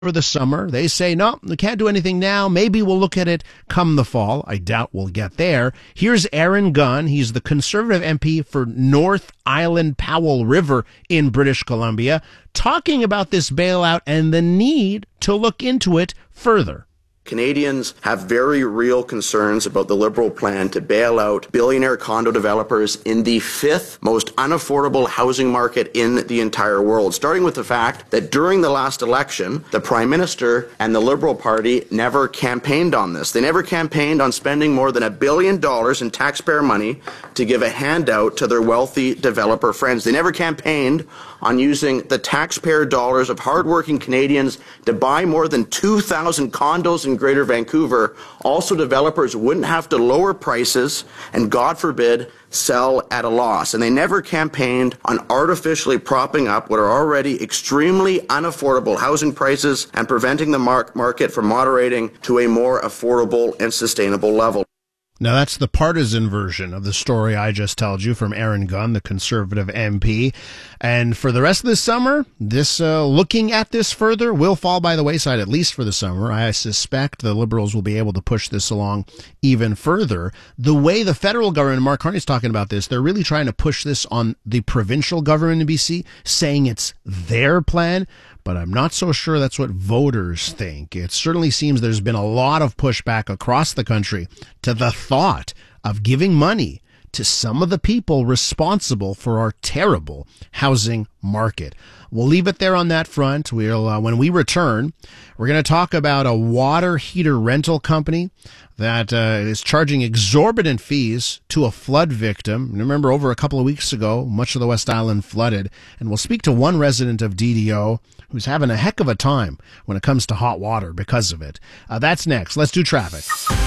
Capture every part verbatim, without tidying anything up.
for the summer. They say, no, we can't do anything now. Maybe we'll look at it come the fall. I doubt we'll get there. Here's Aaron Gunn. He's the Conservative M P for North Island Powell River in British Columbia, talking about this bailout and the need to look into it further. Canadians have very real concerns about the Liberal plan to bail out billionaire condo developers in the fifth most unaffordable housing market in the entire world, starting with the fact that during the last election, the Prime Minister and the Liberal Party never campaigned on this. They never campaigned on spending more than a billion dollars in taxpayer money to give a handout to their wealthy developer friends. They never campaigned on using the taxpayer dollars of hardworking Canadians to buy more than two thousand condos in Greater Vancouver. Also, developers wouldn't have to lower prices and, God forbid, sell at a loss. And they never campaigned on artificially propping up what are already extremely unaffordable housing prices and preventing the mar- market from moderating to a more affordable and sustainable level. Now, that's the partisan version of the story I just told you from Aaron Gunn, the Conservative M P. And for the rest of the summer, this uh, looking at this further will fall by the wayside, at least for the summer. I suspect the Liberals will be able to push this along even further. The way the federal government, Mark Carney's talking about this, they're really trying to push this on the provincial government in B C, saying it's their plan. But I'm not so sure that's what voters think. It certainly seems there's been a lot of pushback across the country to the thought of giving money to some of the people responsible for our terrible housing market. We'll leave it there on that front. We'll, uh, when we return, we're going to talk about a water heater rental company that uh, is charging exorbitant fees to a flood victim. Remember, over a couple of weeks ago, much of the West Island flooded. And we'll speak to one resident of D D O who's having a heck of a time when it comes to hot water because of it. Uh, that's next. Let's do traffic.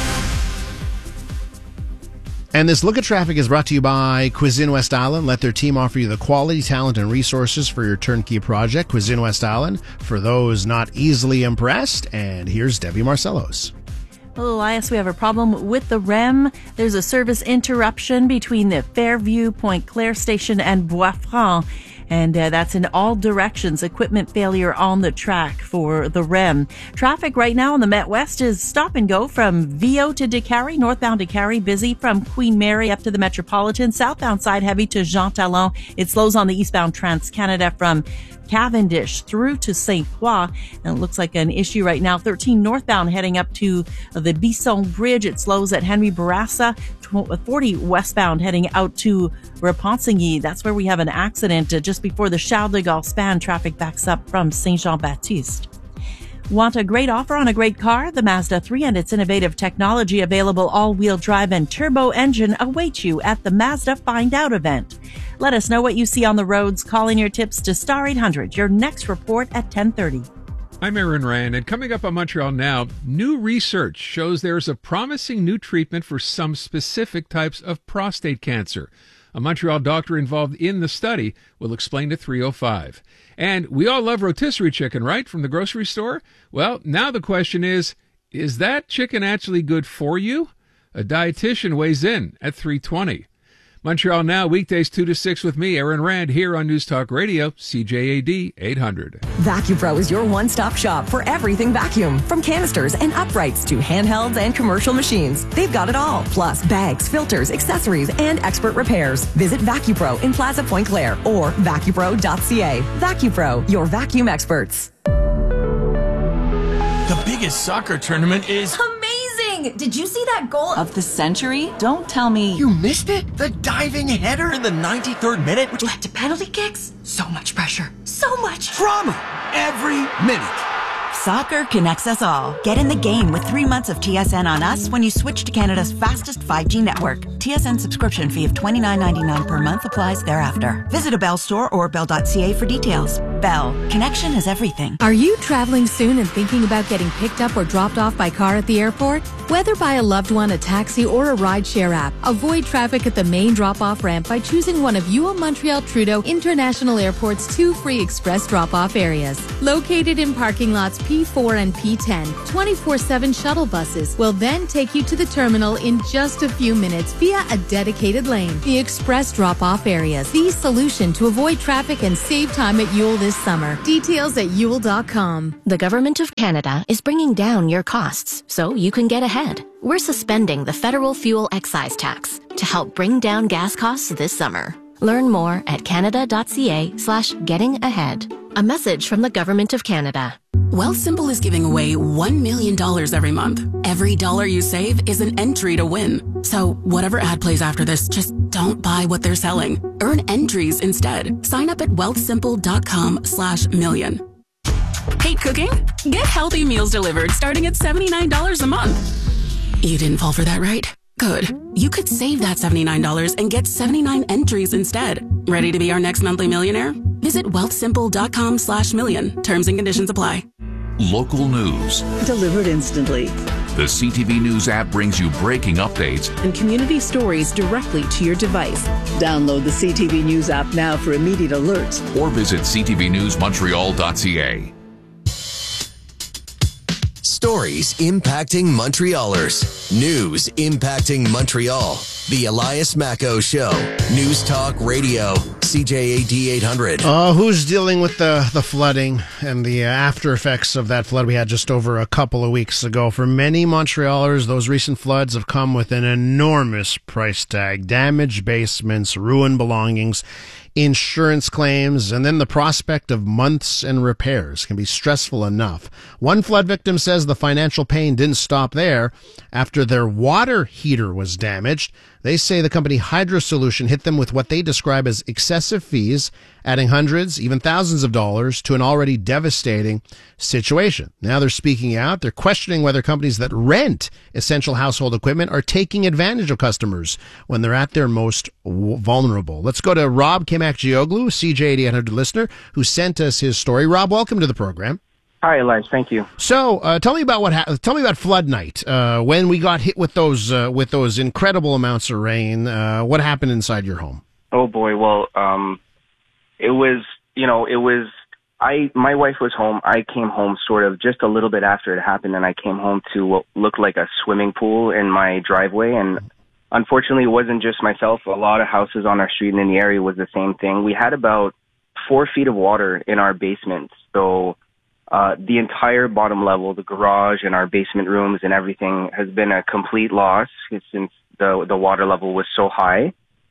And this Look at Traffic is brought to you by Cuisine West Island. Let their team offer you the quality, talent, and resources for your turnkey project. Cuisine West Island, for those not easily impressed. And here's Debbie Marcellos. Well, Elias, we have a problem with the R E M. There's a service interruption between the Fairview Point Claire station and Bois-Franc. And uh, that's in all directions. Equipment failure on the track for the R E M. Traffic right now on the Met West is stop and go from Viau to Décarie, northbound Décarie, busy from Queen Mary up to the Metropolitan. Southbound side heavy to Jean Talon. It slows on the eastbound Trans-Canada from Cavendish through to Saint Croix. And it looks like an issue right now. thirteen northbound heading up to the Bisson Bridge. It slows at Henry Bourassa. forty westbound heading out to Repentigny. That's where we have an accident uh, just before the Charles de Gaulle span. Traffic backs up from Saint-Jean-Baptiste. Want a great offer on a great car? The Mazda three and its innovative technology, available all-wheel drive and turbo engine, await you at the Mazda Find Out event. Let us know what you see on the roads. Call in your tips to Star eight hundred. Your next report at ten thirty. I'm Aaron Rand, and coming up on Montreal Now, new research shows there's a promising new treatment for some specific types of prostate cancer. A Montreal doctor involved in the study will explain to three oh five. And we all love rotisserie chicken, right, from the grocery store? Well, now the question is, is that chicken actually good for you? A dietitian weighs in at three twenty. Montreal Now, weekdays two to six with me, Aaron Rand, here on News Talk Radio, C J A D eight hundred. VacuPro is your one-stop shop for everything vacuum. From canisters and uprights to handhelds and commercial machines. They've got it all. Plus bags, filters, accessories, and expert repairs. Visit VacuPro in Plaza Point Claire or vacupro dot c a. VacuPro, your vacuum experts. The biggest soccer tournament is... Did you see that goal of the century? Don't tell me you missed it. The diving header in the ninety-third minute, which led to penalty kicks. So much pressure. So much drama every minute. Soccer connects us all. Get in the game with three months of T S N on us when you switch to Canada's fastest five G network. T S N subscription fee of twenty-nine ninety-nine per month applies thereafter. Visit a Bell store or bell dot c a for details. Bell. Connection is everything. Are you traveling soon and thinking about getting picked up or dropped off by car at the airport? Whether by a loved one, a taxi, or a rideshare app, avoid traffic at the main drop-off ramp by choosing one of U O Montreal Trudeau International Airport's two free express drop-off areas. Located in parking lots P four and P ten, twenty-four seven shuttle buses will then take you to the terminal in just a few minutes via a dedicated lane. The express drop-off areas, the solution to avoid traffic and save time at Yule this this summer. Details at Yule dot com. The Government of Canada is bringing down your costs so you can get ahead. We're suspending the federal fuel excise tax to help bring down gas costs this summer. Learn more at canada.ca slash getting ahead. A message from the Government of Canada. Wealthsimple is giving away one million dollars every month. Every dollar you save is an entry to win. So whatever ad plays after this, just don't buy what they're selling. Earn entries instead. Sign up at wealthsimple.com slash million. Hate cooking? Get healthy meals delivered starting at seventy-nine dollars a month. You didn't fall for that, right? Good. You could save that seventy-nine dollars and get seventy-nine entries instead. Ready to be our next monthly millionaire? Visit wealthsimple.com slash million. Terms and conditions apply. Local news. Delivered instantly. The C T V News app brings you breaking updates and community stories directly to your device. Download the C T V News app now for immediate alerts. Or visit c t v news montreal dot c a. Stories impacting Montrealers. News impacting Montreal. The Elias Macco Show. News Talk Radio. C J A D eight hundred. Uh, who's dealing with the, the flooding and the uh, after effects of that flood we had just over a couple of weeks ago? For many Montrealers, those recent floods have come with an enormous price tag. Damaged basements, ruined belongings, insurance claims, and then the prospect of months in repairs can be stressful enough. One flood victim says the financial pain didn't stop there. After their water heater was damaged, they say the company Hydro Solution hit them with what they describe as excessive fees, adding hundreds, even thousands of dollars to an already devastating situation. Now they're speaking out. They're questioning whether companies that rent essential household equipment are taking advantage of customers when they're at their most vulnerable. Let's go to Rob Kamakgioglu, C J eighty-eight hundred listener, who sent us his story. Rob, welcome to the program. Hi, Elias. Thank you. So, uh, tell me about what ha- tell me about flood night uh, when we got hit with those uh, with those incredible amounts of rain. Uh, what happened inside your home? Oh boy. Well, um, it was you know it was I my wife was home. I came home sort of just a little bit after it happened, and I came home to what looked like a swimming pool in my driveway. And unfortunately, it wasn't just myself. A lot of houses on our street and in the area was the same thing. We had about four feet of water in our basement, so. Uh, the entire bottom level, the garage and our basement rooms and everything has been a complete loss since the the water level was so high.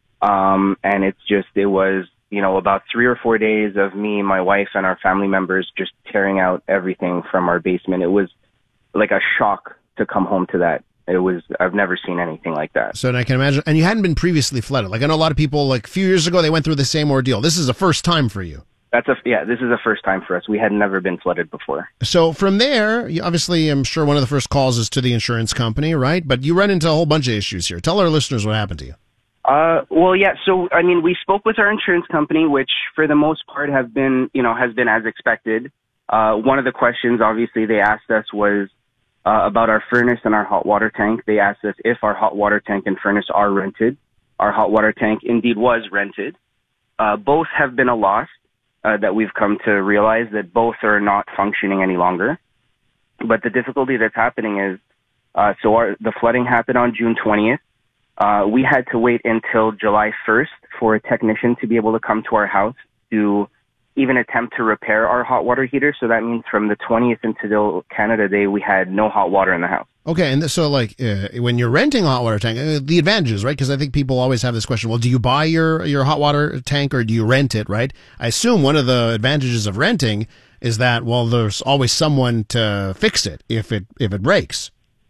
Um, and it's just, it was, you know, about three or four days of me, my wife, and our family members just tearing out everything from our basement. It was like a shock to come home to that. It was, I've never seen anything like that. So I can imagine, and you hadn't been previously flooded. Like I know a lot of people, like a few years ago, they went through the same ordeal. This is a first time for you. That's a, yeah, this is the first time for us. We had never been flooded before. So from there, you obviously, I'm sure one of the first calls is to the insurance company, right? But you run into a whole bunch of issues here. Tell our listeners what happened to you. Uh, well, yeah. So, I mean, we spoke with our insurance company, which for the most part have been, you know, has been as expected. Uh, one of the questions, obviously, they asked us was uh, about our furnace and our hot water tank. They asked us if our hot water tank and furnace are rented. Our hot water tank indeed was rented. Uh, both have been a loss. Uh, that we've come to realize that both are not functioning any longer. But the difficulty that's happening is, uh, so our, the flooding happened on June twentieth. Uh, we had to wait until July first for a technician to be able to come to our house to even attempt to repair our hot water heater. So that means from the twentieth until Canada Day, we had no hot water in the house. Okay, and so like uh, when you're renting a hot water tank, uh, the advantages, right? Because I think people always have this question, well, do you buy your, your hot water tank or do you rent it, right? I assume one of the advantages of renting is that, well, there's always someone to fix it if it if it breaks.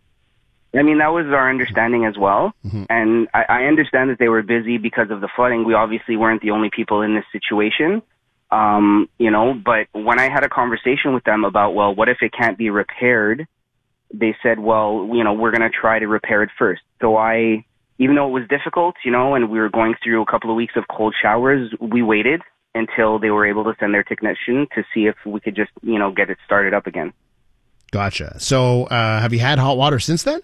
I mean, that was our understanding as well. Mm-hmm. And I, I understand that they were busy because of the flooding. We obviously weren't the only people in this situation. Um, you know, but when I had a conversation with them about, well, what if it can't be repaired? They said, well, you know, we're going to try to repair it first. So I, even though it was difficult, you know, and we were going through a couple of weeks of cold showers, we waited until they were able to send their technician to see if we could just, you know, get it started up again. Gotcha. So, uh, have you had hot water since then?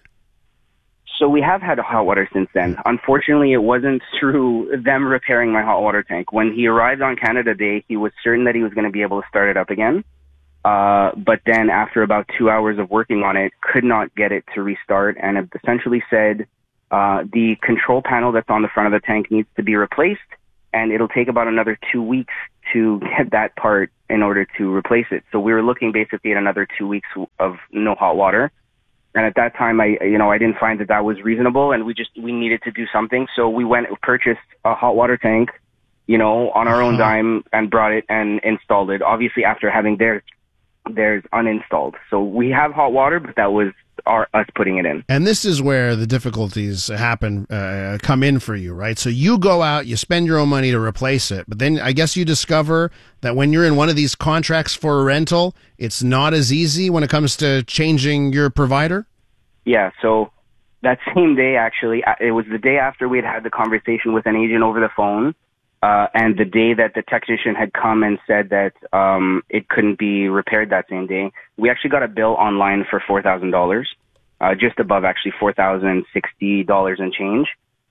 So we have had hot water since then. Unfortunately, it wasn't through them repairing my hot water tank. When he arrived on Canada Day, he was certain that he was going to be able to start it up again. Uh, but then after about two hours of working on it, could not get it to restart, and it essentially said uh, the control panel that's on the front of the tank needs to be replaced, and it'll take about another two weeks to get that part in order to replace it. So we were looking basically at another two weeks of no hot water. And at that time, I, you know, I didn't find that that was reasonable, and we just, we needed to do something. So we went and purchased a hot water tank, you know, on our own dime, and brought it and installed it. Obviously, after having theirs, theirs uninstalled. So we have hot water, but that was our, us putting it in. And this is where the difficulties happen, uh, come in for you, right? So you go out, you spend your own money to replace it, but then I guess you discover that when you're in one of these contracts for a rental, it's not as easy when it comes to changing your provider? Yeah, so that same day, actually, it was the day after we had had the conversation with an agent over the phone, uh, and the day that the technician had come and said that um, it couldn't be repaired that same day. We actually got a bill online for four thousand dollars, uh, just above actually four thousand sixty dollars and change,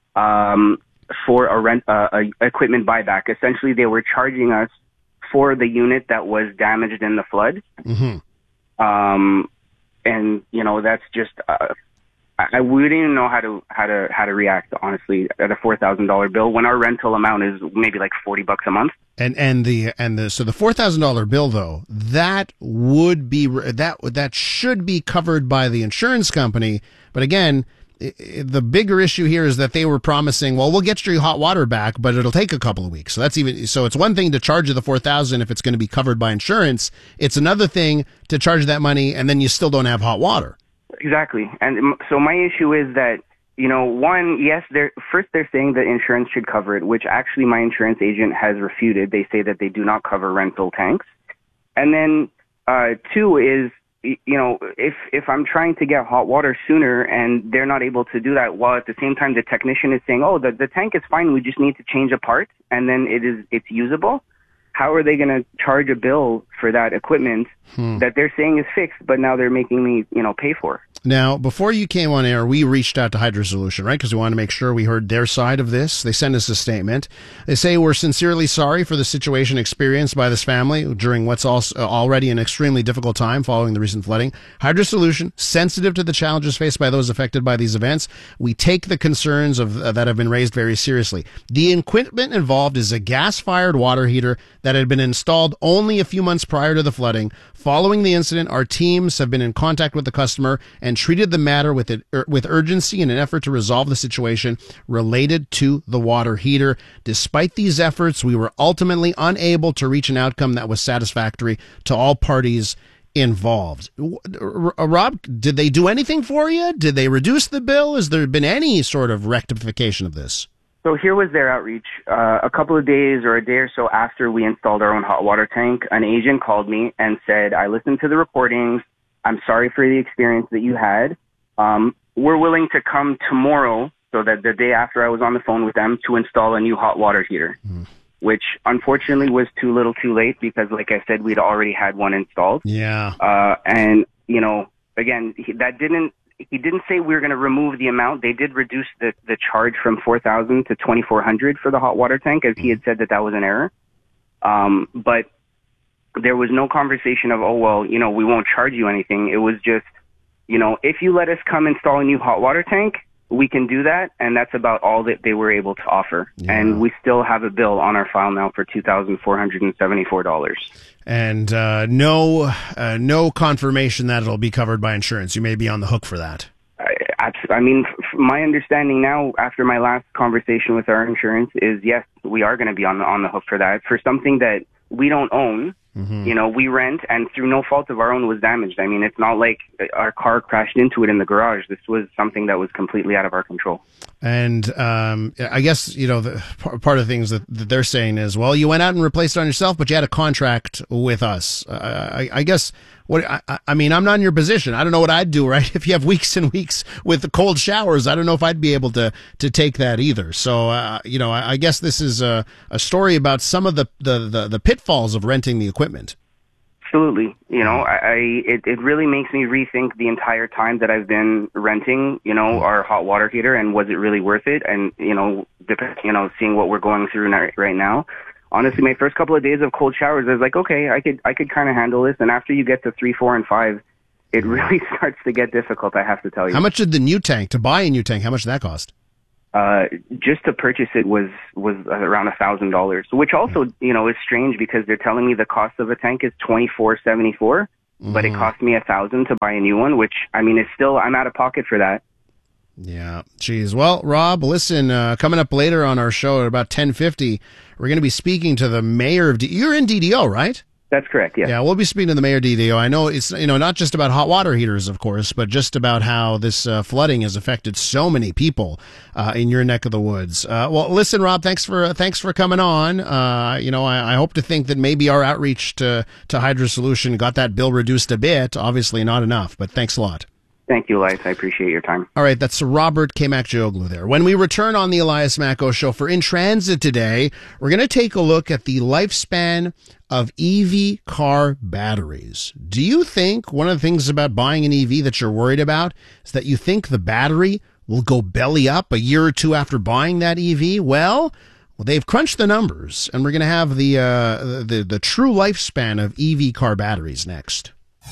um, for a rent, uh, a equipment buyback. Essentially, they were charging us for the unit that was damaged in the flood. Mm-hmm. Um, and you know, that's just, uh, I wouldn't even know how to how to how to react, honestly, at a four thousand dollar bill when our rental amount is maybe like forty bucks a month. And and the and the so the four thousand dollar bill, though, that would be that that should be covered by the insurance company. But again, I, I, the bigger issue here is that they were promising, well, we'll get your hot water back, but it'll take a couple of weeks. So that's even so. It's one thing to charge you the four thousand if it's going to be covered by insurance. It's another thing to charge that money and then you still don't have hot water. Exactly. And so my issue is that, you know, one, yes, they're first they're saying that insurance should cover it, which actually my insurance agent has refuted. They say that they do not cover rental tanks. And then uh, two is, you know, if if I'm trying to get hot water sooner and they're not able to do that, while at the same time the technician is saying, oh, the, the tank is fine, we just need to change a part, and then it is it's usable. How are they going to charge a bill for that equipment hmm. that they're saying is fixed, but now they're making me, you know, pay for? Now, before you came on air, we reached out to Hydro Solution, right? Because we wanted to make sure we heard their side of this. They sent us a statement. They say, we're sincerely sorry for the situation experienced by this family during what's also already an extremely difficult time following the recent flooding. Hydro Solution, sensitive to the challenges faced by those affected by these events. We take the concerns of uh, that have been raised very seriously. The equipment involved is a gas-fired water heater that had been installed only a few months prior to the flooding. Following the incident, our teams have been in contact with the customer and treated the matter with it, er, with urgency in an effort to resolve the situation related to the water heater. Despite these efforts, we were ultimately unable to reach an outcome that was satisfactory to all parties involved. Rob, did they do anything for you? Did they reduce the bill? Has there been any sort of rectification of this? So here was their outreach. Uh, a couple of days or a day or so after we installed our own hot water tank, an agent called me and said, I listened to the recordings. I'm sorry for the experience that you had. Um, we're willing to come tomorrow, so that the day after I was on the phone with them, to install a new hot water heater, mm. which unfortunately was too little too late because, like I said, we'd already had one installed. Yeah. Uh, and, you know, again, he, that didn't, he didn't say we were going to remove the amount. They did reduce the, the charge from four thousand to twenty-four hundred for the hot water tank, as he had said that that was an error. Um, but there was no conversation of, oh, well, you know, we won't charge you anything. It was just, you know, if you let us come install a new hot water tank, we can do that. And that's about all that they were able to offer. Yeah. And we still have a bill on our file now for two thousand four hundred seventy-four dollars. And uh, no uh, no confirmation that it'll be covered by insurance. You may be on the hook for that. I, I mean, my understanding now, after my last conversation with our insurance, is yes, we are going to be on the, on the hook for that. For something that we don't own, mm-hmm. you know, we rent, and through no fault of our own was damaged. I mean, it's not like our car crashed into it in the garage. This was something that was completely out of our control. And um, I guess, you know, the, part of the things that, that they're saying is, well, you went out and replaced it on yourself, but you had a contract with us. Uh, I, I guess, what I, I mean, I'm not in your position. I don't know what I'd do, right? If you have weeks and weeks with the cold showers, I don't know if I'd be able to to take that either. So, uh, you know, I, I guess this is a, a story about some of the, the, the, the pitfalls of renting the equipment. Absolutely. You know, I, I it, it really makes me rethink the entire time that I've been renting, you know, our hot water heater, and was it really worth it? And, you know, dep- you know, seeing what we're going through right now. Honestly, my first couple of days of cold showers, I was like, okay, I could I could kind of handle this. And after you get to three, four, and five, it really starts to get difficult, I have to tell you. How much did the new tank, to buy a new tank, how much did that cost? uh, just to purchase it was, was around a thousand dollars, which also, you know, is strange because they're telling me the cost of a tank is twenty-four seventy-four, mm. but it cost me a thousand to buy a new one, which, I mean, it's still, I'm out of pocket for that. Yeah, geez. Well, Rob, listen, uh, coming up later on our show at about ten fifty, we're going to be speaking to the mayor of, D- you're in D D O, right? That's correct, yeah. Yeah, we'll be speaking to the mayor of D D O. I know it's, you know, not just about hot water heaters, of course, but just about how this uh, flooding has affected so many people uh, in your neck of the woods. Uh, well, listen, Rob, thanks for uh, thanks for coming on. Uh, you know, I, I hope to think that maybe our outreach to, to Hydro Solution got that bill reduced a bit. Obviously not enough, but thanks a lot. Thank you, Elias. I appreciate your time. All right, that's Robert Kamak-Gioglu there. When we return on the Elias Macko Show for In Transit today, we're going to take a look at the lifespan of E V car batteries. Do you think one of the things about buying an E V that you're worried about is that you think the battery will go belly up a year or two after buying that E V? Well, well they've crunched the numbers, and we're going to have the, uh, the, the true lifespan of E V car batteries next.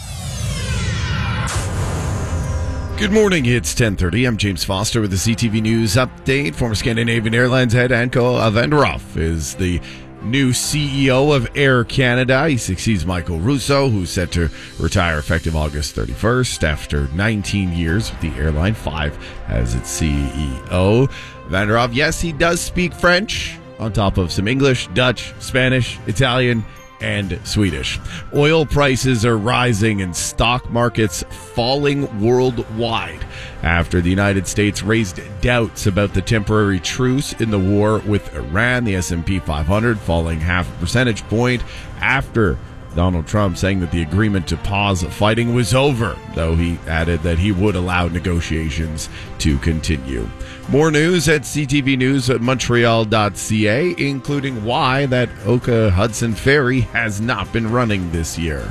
Good morning, it's ten thirty. I'm James Foster with the C T V News Update. Former Scandinavian Airlines head Anko Vanderhoff is the new C E O of Air Canada. He succeeds Michael Russo, who's set to retire effective August thirty-first after nineteen years with the airline, five as its C E O. Vanderhoff, yes, he does speak French, on top of some English, Dutch, Spanish, Italian, and Swedish. Oil prices are rising and stock markets falling worldwide after the United States raised doubts about the temporary truce in the war with Iran. The S and P five hundred falling half a percentage point after Donald Trump saying that the agreement to pause fighting was over, though he added that he would allow negotiations to continue. More news at C T V News at Montreal dot C A, including why that Oka Hudson Ferry has not been running this year.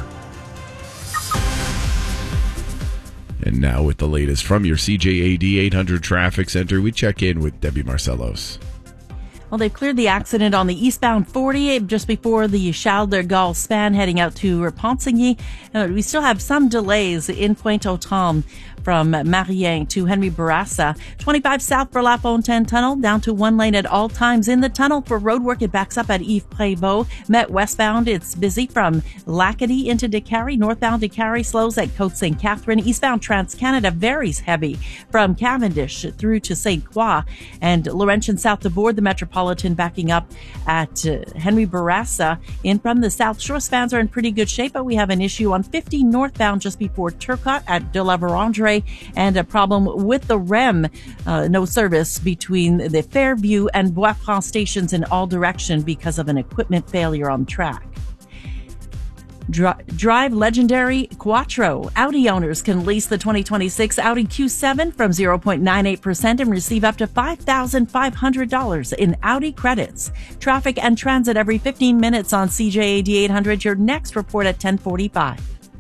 And now with the latest from your C J A D eight hundred Traffic Center, we check in with Debbie Marcellos. Well, they've cleared the accident on the eastbound forty just before the Charles de Gaulle span heading out to Repentigny. Uh, we still have some delays in Pointe-aux-Trembles from Marien to Henry Bourassa. twenty-five south for La Fontaine Tunnel, down to one lane at all times. In the tunnel for roadwork, it backs up at Yves Prévost. Met westbound, it's busy from Lacadie into Décarie. Northbound Décarie slows at Côte Saint Catherine. Eastbound Trans-Canada varies heavy from Cavendish through to Saint Croix. And Laurentian south to Bourg, the Metropolitan backing up at uh, Henry Bourassa. In from the South Shore, spans are in pretty good shape, but we have an issue on fifty northbound just before Turcotte at De La Vérendrye, and a problem with the R E M. Uh, no service between the Fairview and Bois-Franc stations in all direction because of an equipment failure on track. Dri- drive legendary Quattro. Audi owners can lease the twenty twenty-six Audi Q seven from zero point nine eight percent and receive up to five thousand five hundred dollars in Audi credits. Traffic and transit every fifteen minutes on C J A D eight hundred. Your next report at ten forty-five.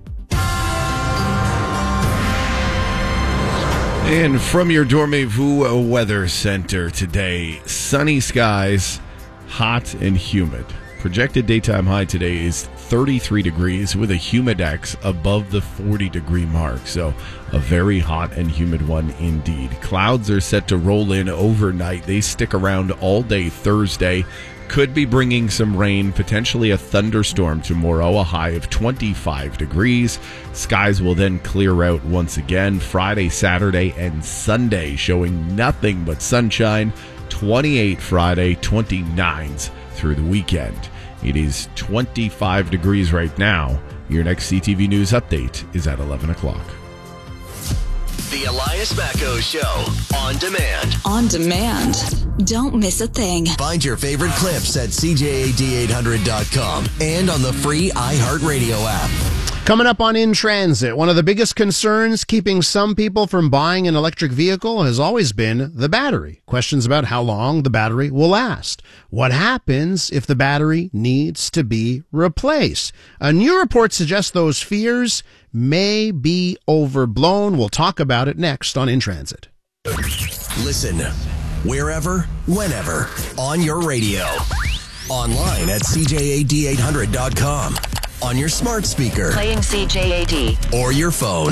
And from your Dormez-vous Weather Center today, sunny skies, hot and humid. Projected daytime high today is thirty-three degrees with a humidex above the forty degree mark. So a very hot and humid one indeed. Clouds are set to roll in overnight. They stick around all day Thursday. Could be bringing some rain, potentially a thunderstorm tomorrow, a high of twenty-five degrees. Skies will then clear out once again Friday, Saturday, and Sunday, showing nothing but sunshine. twenty-eight Friday, twenty-nines through the weekend. It is twenty-five degrees right now. Your next C T V News update is at eleven o'clock. The Elias Macko Show, on demand. On demand. Don't miss a thing. Find your favorite clips at C J A D eight hundred dot com and on the free iHeartRadio app. Coming up on In Transit, one of the biggest concerns keeping some people from buying an electric vehicle has always been the battery. Questions about how long the battery will last. What happens if the battery needs to be replaced? A new report suggests those fears may be overblown. We'll talk about it next on In Transit. Listen wherever, whenever, on your radio. Online at C J A D eight hundred dot com. On your smart speaker. Playing C J A D. Or your phone.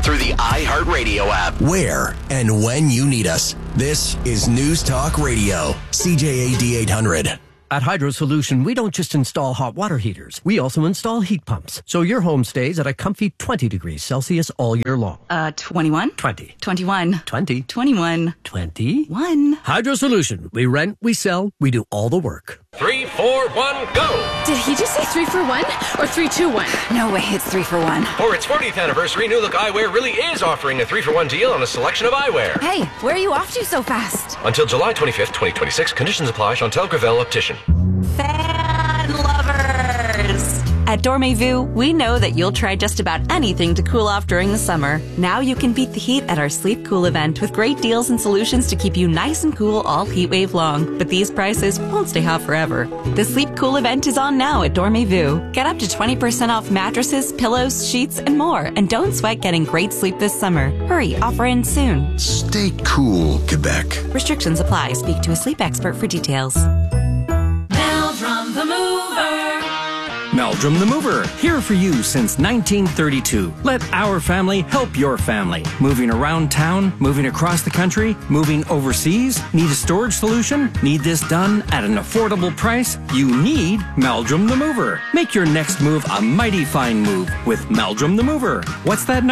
through the iHeartRadio app. Where and when you need us. This is News Talk Radio, C J A D eight hundred. At Hydro Solution, we don't just install hot water heaters. We also install heat pumps, so your home stays at a comfy twenty degrees Celsius all year long. Uh, twenty-one? twenty. twenty-one. twenty. twenty-one. twenty. One. Hydro Solution. We rent, we sell, we do all the work. Three, four, one, go! Did he just say three for one or three, two, one? No way, it's three for one. For its fortieth anniversary, New Look Eyewear really is offering a three for one deal on a selection of eyewear. Hey, where are you off to so fast? Until July twenty-fifth, twenty twenty-six. Conditions apply. Chantel Gravel, Optician. Fan lovers! At Dormez-vous, we know that you'll try just about anything to cool off during the summer. Now you can beat the heat at our Sleep Cool event with great deals and solutions to keep you nice and cool all heat wave long. But these prices won't stay hot forever. The Sleep Cool event is on now at Dormez-vous. Get up to twenty percent off mattresses, pillows, sheets, and more. And don't sweat getting great sleep this summer. Hurry, offer ends soon. Stay cool, Quebec. Restrictions apply. Speak to a sleep expert for details. Meldrum the Mover. Meldrum the Mover, here for you since nineteen thirty-two. Let our family help your family. Moving around town, moving across the country, moving overseas. Need a storage solution? Need this done at an affordable price? You need Meldrum the Mover. Make your next move a mighty fine move with Meldrum the Mover. What's that number?